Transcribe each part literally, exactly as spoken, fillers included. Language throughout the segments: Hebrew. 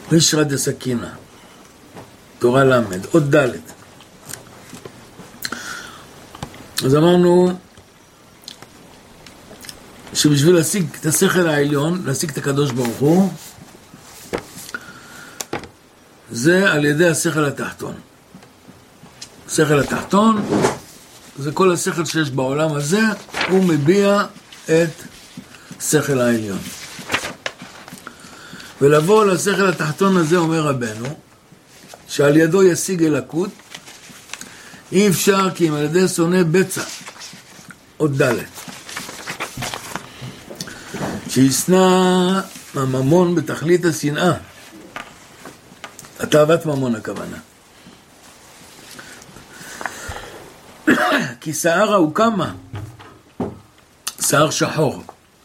מישרא דסכינה, תורה למד, עוד ד'. אז אמרנו שבשביל להשיג את השכל העליון, להשיג את הקדוש ברוך הוא, זה על ידי השכל התחתון. השכל התחתון זה כל השכל שיש בעולם הזה, הוא מביע את השכל העליון. ולבוא לשכל התחתון הזה, אומר רבנו, שעל ידו ישיג אלוקות, אי אפשר כי אם על ידי שונא בצע, עוד ד'. שישנא הממון בתכלית השנאה. התאוות ממון הכוונה. כי שערה הוא כמה? שיער שחור.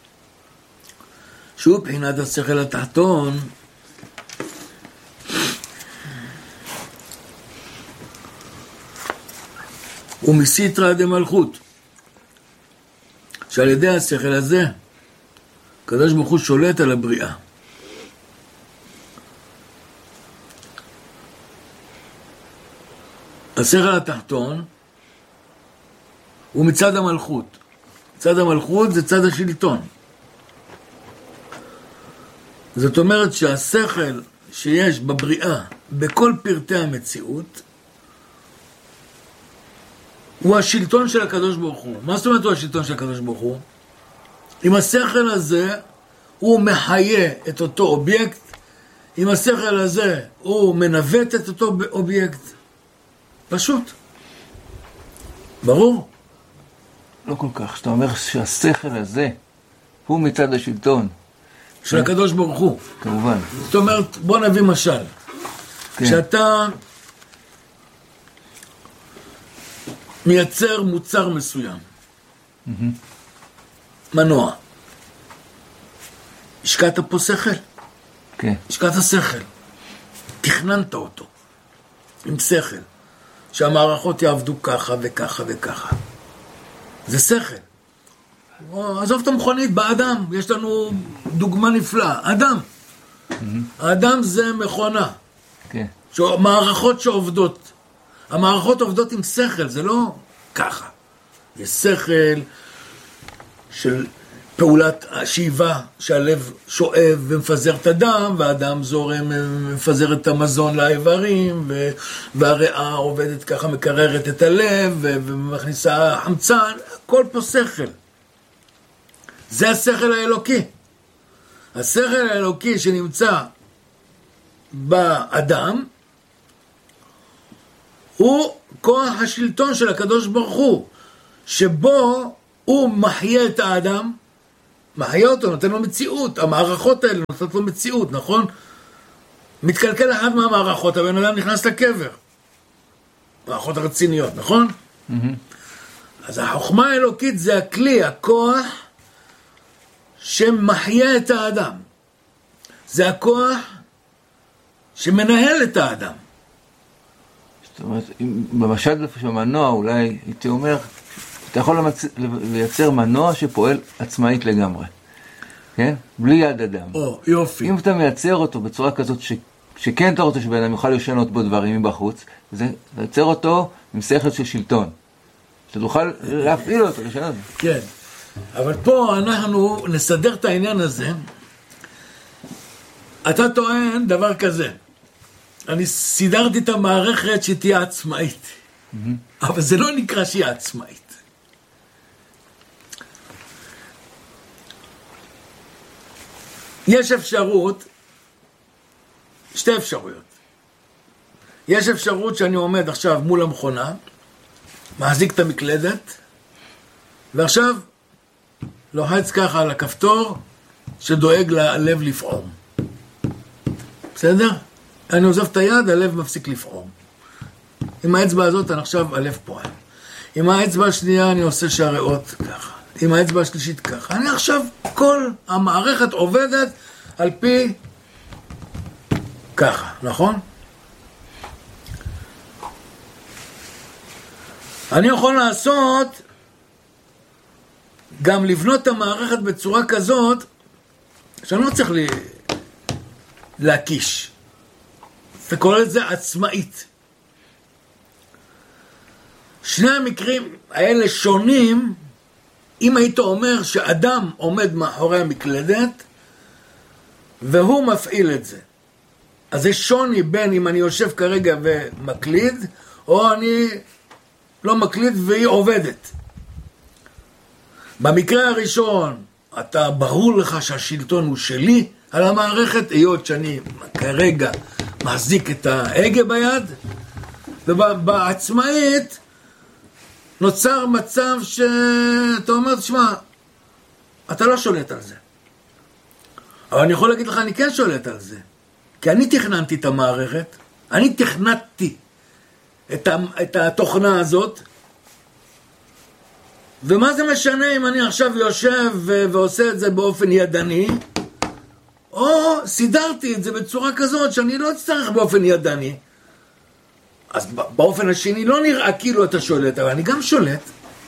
שהוא בחינת השכל התחתון, הוא מסיתרא דמלכות. שעל ידי השכל הזה, הקדוש ברוך הוא שולט על הבריאה. השכל התחתון הוא מצד המלכות. מצד המלכות זה צד השלטון. זאת אומרת שהשכל שיש בבריאה, בכל פרטי המציאות, הוא השלטון של הקדוש ברוך הוא. מה זאת אומרת הוא השלטון של הקדוש ברוך הוא? עם השכל הזה הוא מחיה את אותו אובייקט, עם השכל הזה הוא מנווט את אותו אובייקט. פשוט. ברור? לא כל כך. שאתה אומר שהשכל הזה הוא מצד השלטון. של הקדוש ברוך הוא. כמובן. זאת אומרת, בוא נביא משל. כן. שאתה מייצר מוצר מסוים. Mm-hmm. מנוע. השקעת פה שכל. כן. השקעת שכל. תכננת אותו. עם שכל. שהמערכות יעבדו ככה וככה וככה. זה שכל. עזוב את המכונית, באדם. יש לנו דוגמה נפלאה. אדם. Mm-hmm. האדם זה מכונה. כן. מערכות שעובדות. המערכות עובדות עם שכל, זה לא ככה. יש שכל של פעולת השאיבה, שהלב שואב ומפזר את הדם, והאדם זורם ומפזר את המזון לאיברים, והריאה עובדת ככה, מקררת את הלב, ומכניסה חמצן, הכל פה שכל. זה השכל האלוקי. השכל האלוקי שנמצא באדם, הוא כוח השלטון של הקדוש ברוך הוא, שבו הוא מחיה את האדם, מחיה אותו, נותן לו מציאות, המערכות האלה נותנות לו מציאות, נכון? מתקלקל אחד מהמערכות, הבן אדם נכנס לקבר, מערכות הרציניות, נכון? Mm-hmm. אז החוכמה האלוקית זה הכלי, הכוח שמחיה את האדם, זה הכוח שמנהל את האדם. זאת אומרת, במשל של מנוע, אולי הייתי אומר, אתה יכול למצ... לייצר מנוע שפועל עצמאית לגמרי, כן? בלי יד אדם. או, יופי. אם אתה מייצר אותו בצורה כזאת ש... שכן אתה רוצה שבן אדם יוכל לשנות בו דברים מבחוץ, זה לייצר אותו עם שכל של שלטון. שתוכל להפעיל אותו, לשנות. כן. אבל פה אנחנו נסדר את העניין הזה. אתה טוען דבר כזה. אני סידרתי את המערכת שתהיה עצמאית. Mm-hmm. אבל זה לא נקרא שהיא עצמאית. יש אפשרות, שתי אפשרויות. יש אפשרות שאני עומד עכשיו מול המכונה, מחזיק את המקלדת, ועכשיו לוחץ ככה על הכפתור שדואג ללב לפעום. בסדר? אני עוזב את היד, הלב מפסיק לפעום. עם האצבע הזאת אני עכשיו הלב פועל. עם האצבע השנייה אני עושה שהריאות ככה. עם האצבע השלישית ככה. אני עכשיו, כל המערכת עובדת על פי ככה, נכון? אני יכול לעשות, גם לבנות את המערכת בצורה כזאת, שאני לא צריך לי, להקיש. אתה קורא לזה עצמאית. שני המקרים האלה שונים, אם היית אומר שאדם עומד מאחורי המקלדת, והוא מפעיל את זה. אז זה שוני בין אם אני יושב כרגע ומקליד, או אני לא מקליד והיא עובדת. במקרה הראשון, אתה ברור לך שהשלטון הוא שלי על המערכת, היות שאני כרגע מחזיק את ההגה ביד, ובעצמאית נוצר מצב שאתה אומר, תשמע, אתה לא שולט על זה. אבל אני יכול להגיד לך, אני כן שולט על זה. כי אני תכננתי את המערכת, אני תכננתי את, את התוכנה הזאת, ומה זה משנה אם אני עכשיו יושב ו- ועושה את זה באופן ידני, או סידרתי את זה בצורה כזאת שאני לא אצטרך באופן ידני. אז באופן השני לא נראה כאילו אתה שולט, אבל אני גם שולט.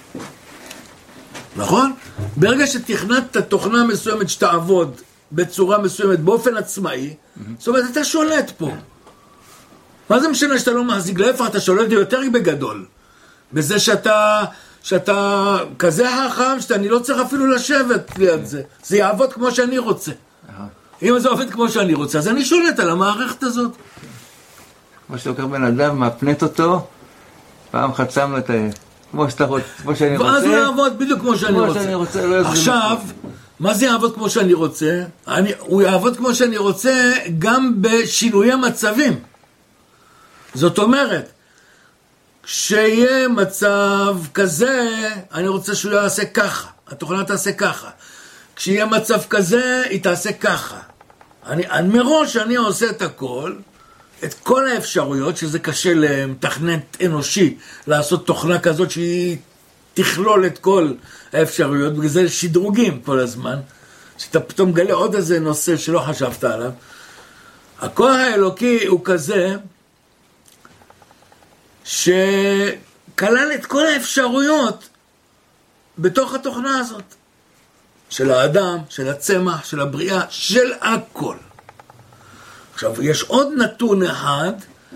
נכון? ברגע שתכנת תוכנה מסוימת שתעבוד בצורה מסוימת באופן עצמאי, זאת אומרת, אתה שולט פה. מה זה משנה שאתה לא מחזיק? להפך, אתה שולט יותר בגדול. בזה שאתה, שאתה כזה חכם, שאתה אני לא צריך אפילו לשבת ליד זה. זה יעבוד כמו שאני רוצה. אם זה עובד כמו שאני רוצה, אז אני שולט על המערכת הזאת. כמו שאתה לוקח בן אדם, מפנט אותו, פעם אחת שם לו את ה... כמו שאתה רוצה, כמו שאני רוצה. ואז הוא יעבוד בדיוק כמו שאני רוצה. שאני רוצה, לא עכשיו, מה זה יעבוד כמו שאני רוצה? אני, הוא יעבוד כמו שאני רוצה גם בשינויי מצבים. זאת אומרת, כשיהיה מצב כזה, אני רוצה שהוא יעשה ככה. התוכנה תעשה ככה. כשיהיה מצב כזה, היא תעשה ככה. אני, אני מראש אני עושה את הכל, את כל האפשרויות, שזה קשה למתכנת אנושי, לעשות תוכנה כזאת שהיא תכלול את כל האפשרויות, בגלל זה שדרוגים כל הזמן, שאתה פתאום גלה עוד איזה נושא שלא חשבת עליו. הכוח האלוקי הוא כזה, שכלל את כל האפשרויות בתוך התוכנה הזאת. של האדם, של הצמח, של הבריאה, של הכל. עכשיו, יש עוד נתון אחד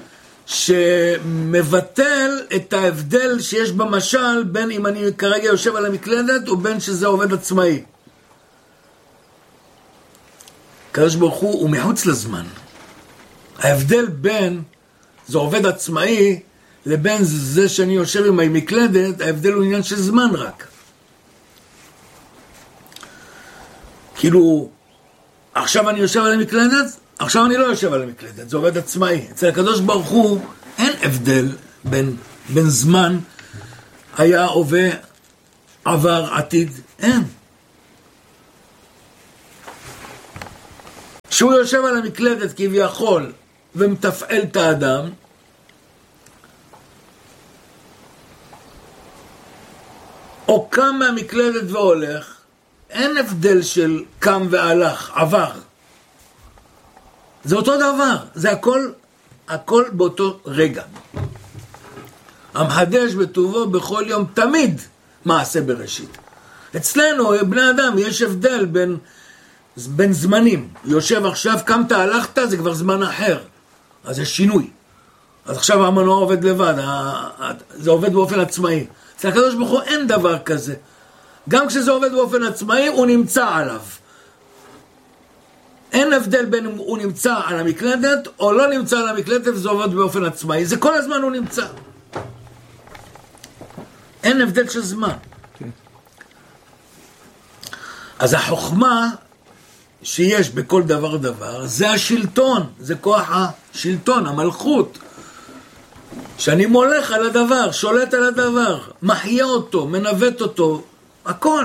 שמבטל את ההבדל שיש במשל בין אם אני כרגע יושב על המקלדת או בין שזה עובד עצמאי. הקדוש ברוך הוא הוא מחוץ לזמן. ההבדל בין זה עובד עצמאי לבין זה שאני יושב עם המקלדת, ההבדל הוא עניין של זמן רק. כאילו, עכשיו אני יושב על המקלדת, עכשיו אני לא יושב על המקלדת, זה עובד עצמאי. אצל הקדוש ברוך הוא אין הבדל בין, בין זמן, היה, הווה, עבר, עתיד, אין. כשהוא יושב על המקלדת כביכול ומתפעל את האדם, או קם מהמקלדת והולך, אין הבדל של קם והלך, עבר. זה אותו דבר, זה הכל, הכל באותו רגע. המחדש בטובו בכל יום תמיד מעשה בראשית. אצלנו, בני אדם, יש הבדל בין, בין זמנים. יושב עכשיו, קמת, הלכת, זה כבר זמן אחר. אז יש שינוי. אז עכשיו המנוע עובד לבד, זה עובד באופן עצמאי. אצל הקדוש ברוך הוא אין דבר כזה. גם כשזה עובד באופן עצמאי, הוא נמצא עליו. אין הבדל בין אם הוא נמצא על המקלדת, או לא נמצא על המקלדת, וזה עובד באופן עצמאי. זה כל הזמן הוא נמצא. אין הבדל של זמן. Okay. אז החוכמה שיש בכל דבר דבר, זה השלטון, זה כוח השלטון, המלכות. שאני מולך על הדבר, שולט על הדבר, מחיה אותו, מנווט אותו, הכל.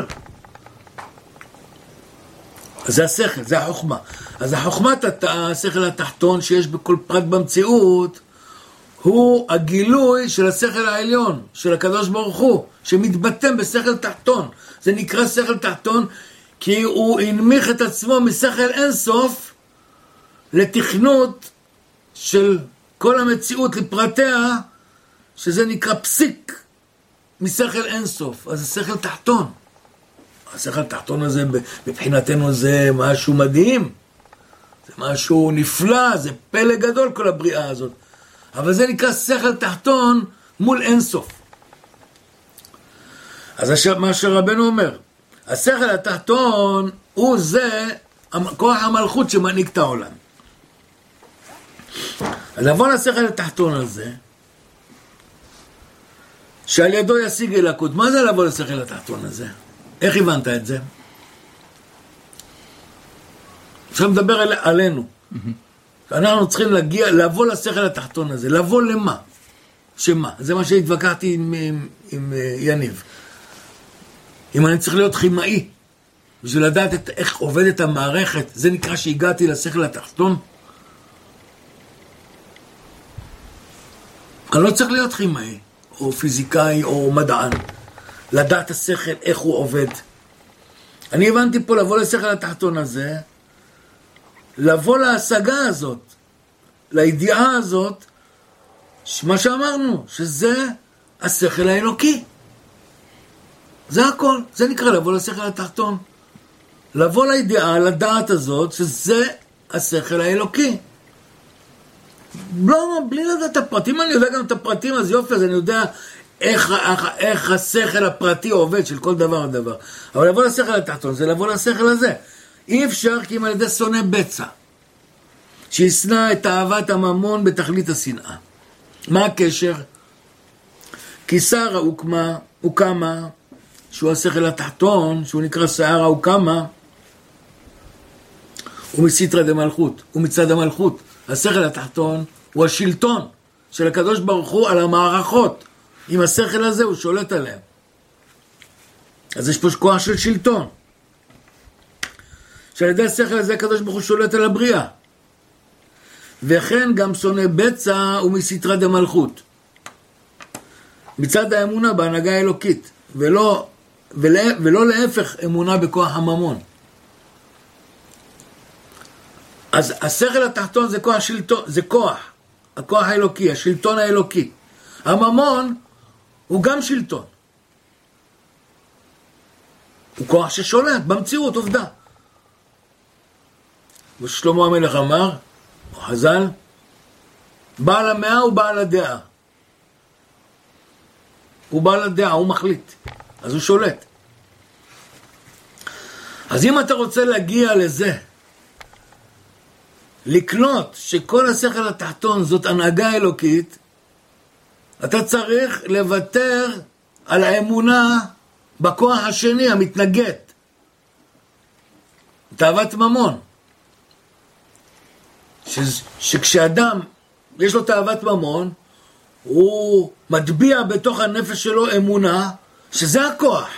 אז זה השכל, זה החוכמה. אז החוכמת השכל התחתון שיש בכל פרט במציאות, הוא הגילוי של השכל העליון, של הקדוש ברוך הוא, שמתבטא בשכל תחתון. זה נקרא שכל תחתון, כי הוא הנמיך את עצמו משכל אינסוף, לתכנות של כל המציאות לפרטיה, שזה נקרא פסיק משכל אינסוף. אז זה שכל תחתון. השכל התחתון הזה, מבחינתנו זה משהו מדהים. זה משהו נפלא, זה פלא גדול כל הבריאה הזאת. אבל זה נקרא שכל תחתון מול אינסוף. אז מה שרבנו אומר, השכל התחתון הוא זה כוח המלכות שמנהיג את העולם. אז לבוא לשכל התחתון הזה, שעל ידו ישיג אלוקות. מה זה לבוא לשכל התחתון הזה? איך הבנת את זה? עכשיו מדבר על, עלינו. אנחנו צריכים להגיע, לבוא לשכל התחתון הזה. לבוא למה? שמה? זה מה שהתווכחתי עם, עם, עם יניב. אם אני צריך להיות כימאי, בשביל לדעת את, איך עובדת המערכת, זה נקרא שהגעתי לשכל התחתון? אני לא צריך להיות כימאי, או פיזיקאי, או מדען. לדעת השכל, איך הוא עובד. אני הבנתי פה לבוא לשכל התחתון הזה, לבוא להשגה הזאת, לידיעה הזאת, מה שאמרנו, שזה השכל האלוקי. זה הכל, זה נקרא לבוא לשכל התחתון. לבוא לידיעה, לדעת הזאת, שזה השכל האלוקי. לא, בלי לדעת את הפרטים, אני יודע גם את הפרטים, אז יופי, אז אני יודע איך, איך, איך השכל הפרטי עובד של כל דבר ודבר. אבל לבוא לשכל התחתון, זה לבוא לשכל הזה. אי אפשר כי אם על ידי שונא בצע, שישנא את אהבת הממון בתכלית השנאה. מה הקשר? כי שערה הוקמה, הוקמה, שהוא השכל התחתון, שהוא נקרא שערה הוקמה, הוא מסיתרא דמלכות, הוא מצד המלכות. השכל התחתון הוא השלטון של הקדוש ברוך הוא על המערכות. עם השכל הזה הוא שולט עליהם. אז יש פה כוח של שלטון. שעל ידי השכל הזה הקדוש ברוך הוא שולט על הבריאה. וכן גם שונא בצע הוא מסיתרא דמלכות. מצד האמונה בהנהגה האלוקית, ולא, ולא, ולא להפך אמונה בכוח הממון. אז השכל התחתון זה כוח שלטון, זה כוח, הכוח האלוקי, השלטון האלוקי. הממון הוא גם שלטון. הוא כוח ששולט במציאות, עובדה. ושלמה המלך אמר, או חז"ל, בעל המאה הוא בעל הדעה. הוא בעל הדעה, הוא מחליט. אז הוא שולט. אז אם אתה רוצה להגיע לזה, לקנות שכל השכל התחתון זאת הנהגה אלוקית, אתה צריך לוותר על האמונה בכוח השני המתנגד, תאוות ממון. ש, שכשאדם יש לו תאוות ממון, הוא מטביע בתוך הנפש שלו אמונה שזה הכוח.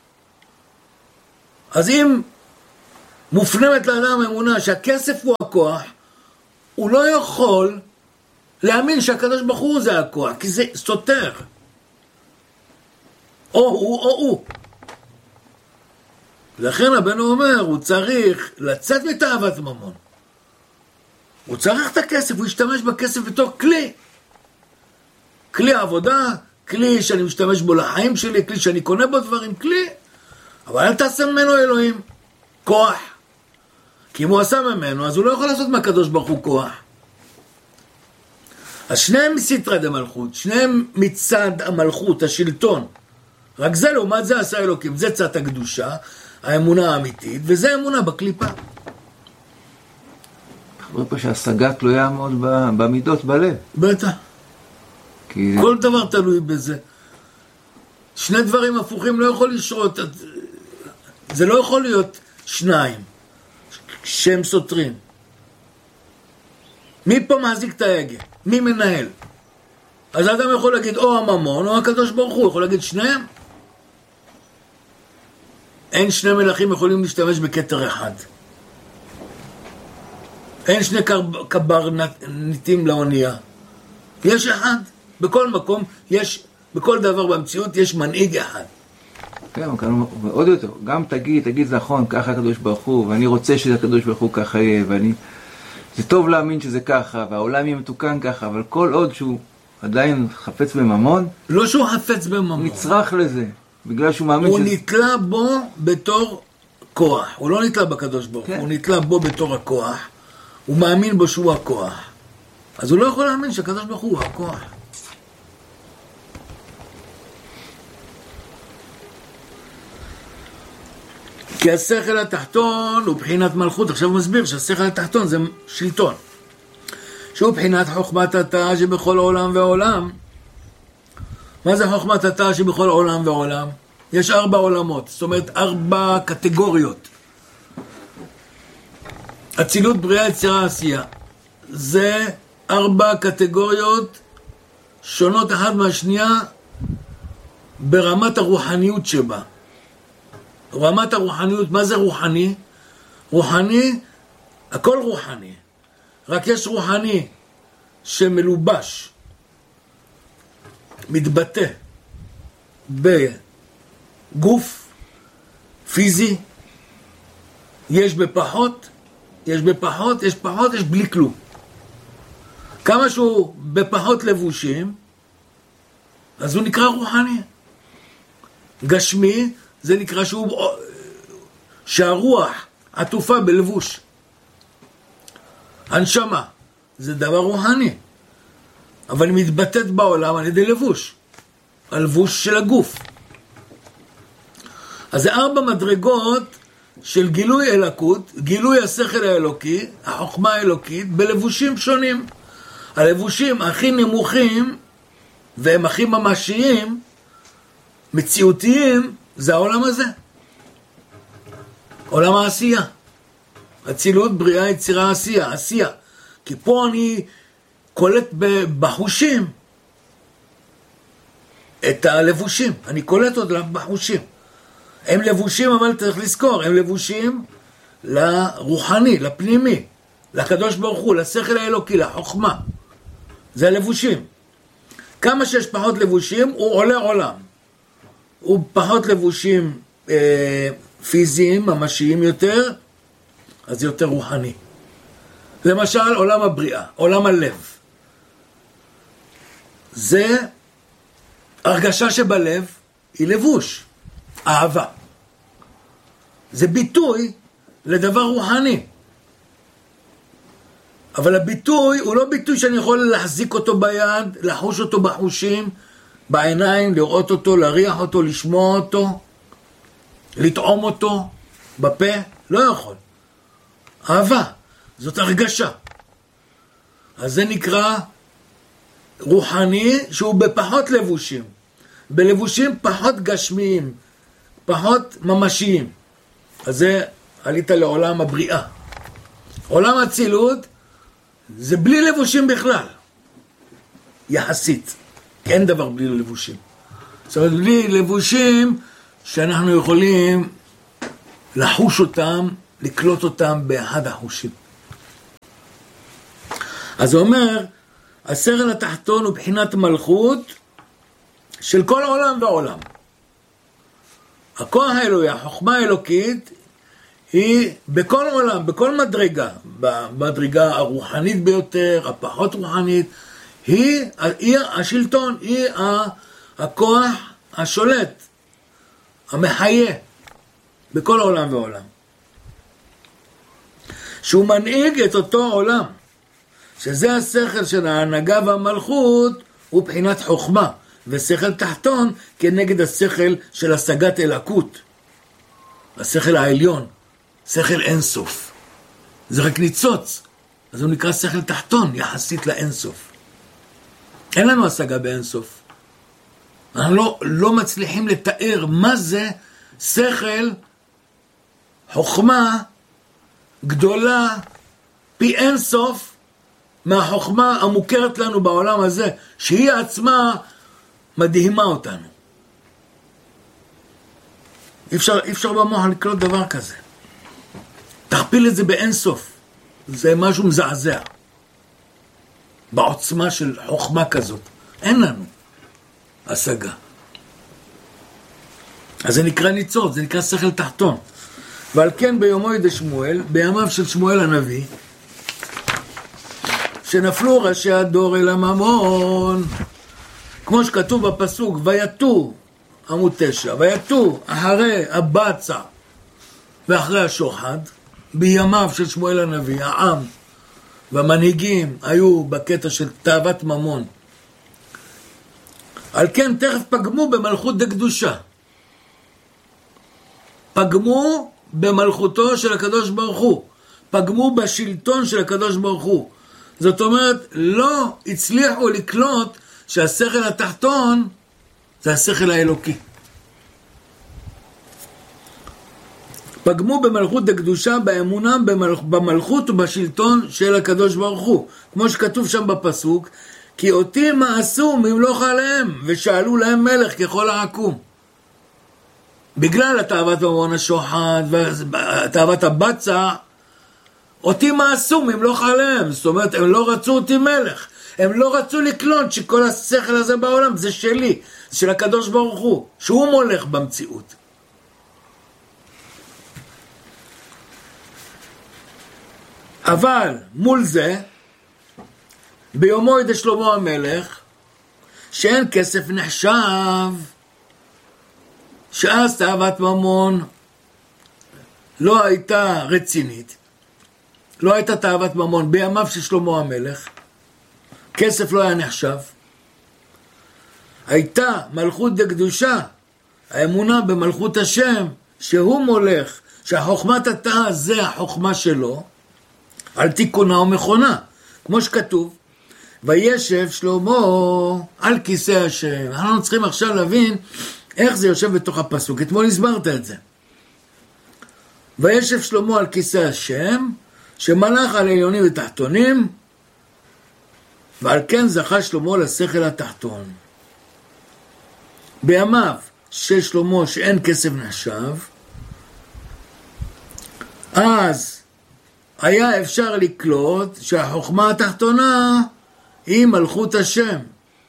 אז אם מופנמת לאדם אמונה שהכסף הוא הכוח, הוא לא יכול להאמין שהקדוש ברוך הוא זה הכוח, כי זה סותר. או הוא או הוא. לכן רבנו אומר, הוא צריך לצאת מתאוות ממון. הוא צריך את הכסף, הוא ישתמש בכסף בתור כלי. כלי העבודה, כלי שאני משתמש בו לחיים שלי, כלי שאני קונה בו דברים, כלי. אבל אל תעשה ממנו אלוהים. כוח. כי אם הוא עשה ממנו, אז הוא לא יכול לעשות מהקדוש ברוך הוא כוח. אז שניהם מסיתרא דמלכות, שניהם מצד המלכות, השלטון. רק זה לעומת זה עשה אלוקים, זה צד הקדושה, האמונה האמיתית, וזה אמונה בקליפה. רואה פה שהשגה תלויה מאוד במידות בלב. בטח. כי... כל דבר תלוי בזה. שני דברים הפוכים לא יכול לשרות, זה לא יכול להיות שניים, שהם סותרים. מי פה מחזיק את ההגה? מי מנהל? אז האדם יכול להגיד או הממון או הקדוש ברוך הוא, יכול להגיד שניהם. אין שני מלכים יכולים להשתמש בכתר אחד. אין שני קברניטים לאונייה. יש אחד. בכל מקום יש, בכל דבר במציאות יש מנהיג אחד. כן, עוד יותר, גם תגיד, תגיד נכון, ככה הקדוש ברוך הוא, ואני רוצה שהקדוש ברוך הוא ככה יהיה, ואני... זה טוב להאמין שזה ככה, והעולם יהיה מתוקן ככה, אבל כל עוד שהוא עדיין חפץ בממון... לא שהוא חפץ בממון. נצרך לזה, בגלל שהוא מאמין הוא שזה... נתלה בו בתור כוח. הוא לא נתלה בקדוש ברוך הוא, כן. הוא נתלה בו בתור הכוח. הוא מאמין בו שהוא הכוח. אז הוא לא יכול להאמין שהקדוש ברוך הוא הכוח. כי השכל התחתון הוא בחינת מלכות. עכשיו הוא מסביר שהשכל התחתון זה שלטון, שהוא בחינת חוכמת התא שבכל עולם ועולם. מה זה חוכמת התא שבכל עולם ועולם? יש ארבע עולמות, זאת אומרת ארבע קטגוריות. אצילות, בריאה, יצירה, עשייה. זה ארבע קטגוריות שונות אחת מהשנייה ברמת הרוחניות שבה. רמת הרוחניות, מה זה רוחני? רוחני, הכל רוחני. רק יש רוחני שמלובש, מתבטא בגוף פיזי, יש בפחות, יש בפחות, יש פחות, יש בלי כלום. כמה שהוא בפחות לבושים, אז הוא נקרא רוחני. גשמי, זה נקרא שהוא, שהרוח עטופה בלבוש. הנשמה, זה דבר רוחני, אבל היא מתבטאת בעולם על ידי לבוש, הלבוש של הגוף. אז זה ארבע מדרגות של גילוי אלוקות, גילוי השכל האלוקי, החוכמה האלוקית, בלבושים שונים. הלבושים הכי נמוכים, והם הכי ממשיים, מציאותיים, זה העולם הזה. עולם העשייה. אצילות, בריאה, יצירה, עשייה. עשייה. כי פה אני קולט בחושים את הלבושים. אני קולט עוד בחושים. הם לבושים, אבל צריך לזכור, הם לבושים לרוחני, לפנימי, לקדוש ברוך הוא, לשכל האלוקי, לחוכמה. זה הלבושים. כמה שיש פחות לבושים, הוא עולה עולם. הוא פחות לבושים אה, פיזיים, ממשיים יותר, אז יותר רוחני. למשל, עולם הבריאה, עולם הלב. זה הרגשה שבלב היא לבוש, אהבה. זה ביטוי לדבר רוחני. אבל הביטוי הוא לא ביטוי שאני יכול להחזיק אותו ביד, לחוש אותו בחושים, בעיניים, לראות אותו, להריח אותו, לשמוע אותו, לטעום אותו בפה, לא יכול. אהבה, זאת הרגשה. אז זה נקרא רוחני שהוא בפחות לבושים, בלבושים פחות גשמיים, פחות ממשיים. אז זה עלית לעולם הבריאה. עולם הצילות זה בלי לבושים בכלל, יחסית. אין דבר בלי לבושים. זאת אומרת, בלי לבושים שאנחנו יכולים לחוש אותם, לקלוט אותם באחד החושים. אז הוא אומר, השכל התחתון הוא בחינת מלכות של כל עולם ועולם. הכוח האלוהי, החוכמה האלוקית, היא בכל עולם, בכל מדרגה, במדרגה הרוחנית ביותר, הפחות רוחנית, היא, היא השלטון, היא הכוח השולט, המחיה, בכל עולם ועולם. שהוא מנהיג את אותו עולם, שזה השכל של ההנהגה והמלכות, הוא בחינת חוכמה, ושכל תחתון כנגד השכל של השגת אלוקות, השכל העליון, שכל אינסוף. זה רק ניצוץ, אז הוא נקרא שכל תחתון יחסית לאינסוף. אין לנו השגה באינסוף. אנחנו לא, לא מצליחים לתאר מה זה שכל, חוכמה גדולה, פי אינסוף, מהחוכמה המוכרת לנו בעולם הזה, שהיא עצמה מדהימה אותנו. אי אפשר, אי אפשר במוח לקלוט דבר כזה. תכפיל את זה באינסוף. זה משהו מזעזע. בעוצמה של חוכמה כזאת. אין לנו השגה. אז זה נקרא ניצוץ, זה נקרא שכל תחתון. ועל כן ביומו ידי שמואל, בימיו של שמואל הנביא, שנפלו ראשי הדור אל הממון, כמו שכתוב בפסוק, ויתו, עמוד תשע, ויתו אחרי הבצע ואחרי השוחד, בימיו של שמואל הנביא, העם והמנהיגים היו בקטע של תאוות ממון. על כן תכף פגמו במלכות דקדושה. פגמו במלכותו של הקדוש ברוך הוא. פגמו בשלטון של הקדוש ברוך הוא. זאת אומרת, לא הצליחו לקלוט שהשכל התחתון זה השכל האלוקי. פגמו במלכות דקדושה, באמונה במלכ... במלכות ובשלטון של הקדוש ברוך הוא. כמו שכתוב שם בפסוק, כי אותי מעשו ממלוך עליהם, ושאלו להם מלך ככל העקום. בגלל התאוות ממון השוחד, והתאוות הבצע, אותי מעשו ממלוך עליהם. זאת אומרת, הם לא רצו אותי מלך. הם לא רצו לקלוט שכל השכל הזה בעולם זה שלי, זה של הקדוש ברוך הוא, שהוא מולך במציאות. אבל מול זה, ביומו ידי שלמה המלך, שאין כסף נחשב, שאז תאוות ממון לא הייתה רצינית, לא הייתה תאוות ממון בימיו של שלמה המלך, כסף לא היה נחשב, הייתה מלכות דקדושה, האמונה במלכות השם, שהוא מולך, שהחוכמת התאה זה החוכמה שלו, על תיקונה ומכונה, כמו שכתוב, וישב שלמה על כיסא השם. אנחנו צריכים עכשיו להבין איך זה יושב בתוך הפסוק. אתמול הסברת את זה. וישב שלמה על כיסא השם, שמלך על עליונים ותחתונים, ועל כן זכה שלמה לשכל התחתון. בימיו של שלמה שאין כסף נחשב, אז היה אפשר לקלוט שהחוכמה התחתונה היא מלכות השם.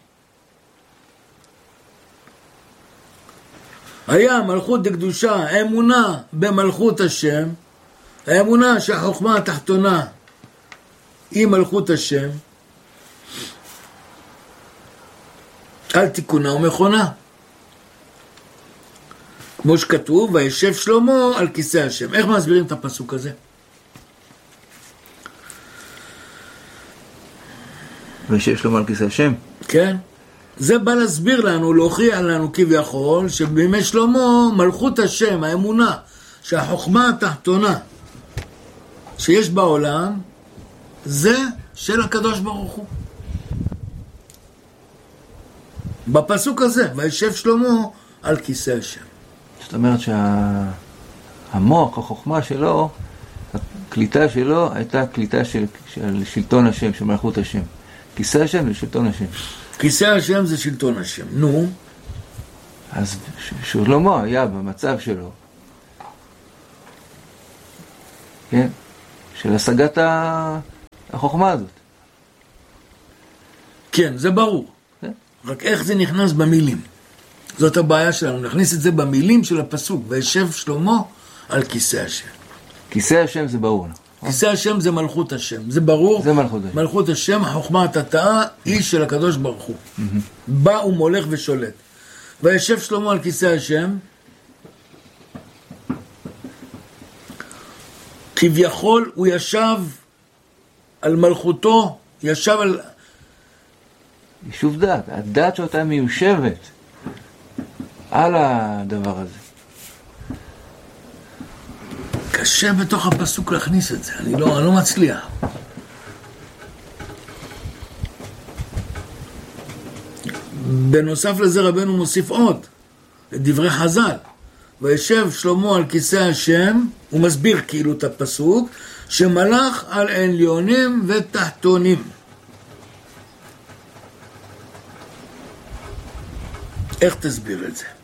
היה מלכות דקדושה, אמונה במלכות השם, האמונה שהחוכמה התחתונה היא מלכות השם, על תיקונה ומכונה. כמו שכתוב, וישב שלמה על כיסא השם. איך מסבירים את הפסוק הזה? וישב שלמה על כיסא השם? כן. זה בא להסביר לנו, להוכיח לנו כביכול, שבימי שלמה מלכות השם, האמונה, שהחוכמה התחתונה שיש בעולם, זה של הקדוש ברוך הוא. בפסוק הזה, וישב שלמה על כיסא השם. זאת אומרת שהמוח, החוכמה שלו, הקליטה שלו הייתה קליטה של, של שלטון השם, של מלכות השם. כיסא השם זה שלטון השם. כיסא השם זה שלטון השם. נו. אז שלמה היה במצב שלו, כן? של השגת החוכמה הזאת. כן, זה ברור. כן? רק איך זה נכנס במילים? זאת הבעיה שלנו. נכניס את זה במילים של הפסוק. וישב שלמה על כיסא השם. כיסא השם זה ברור. כיסא השם זה מלכות השם. זה ברור. זה מלכות השם. מלכות השם, החוכמה התתאה, היא של הקדוש ברוך הוא. בא ומולך ושולט. וישב שלמה על כיסא השם, כביכול הוא ישב על מלכותו, ישב על... יישוב דת. הדת שאותה מיושבת על הדבר הזה. קשה בתוך הפסוק להכניס את זה, אני לא, אני לא מצליח. בנוסף לזה רבנו מוסיף עוד, את דברי חז"ל. וישב שלמה על כיסא השם, הוא מסביר כאילו את הפסוק, שמלך על עליונים ותחתונים. איך תסביר את זה?